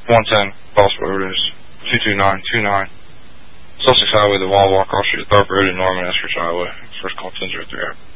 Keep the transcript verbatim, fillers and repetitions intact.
one ten, Boss Road is two two nine two nine. Sussex Highway, the Wawa, cross street, Tharp Road, and Norman Eskridge Highway. First call ten oh three.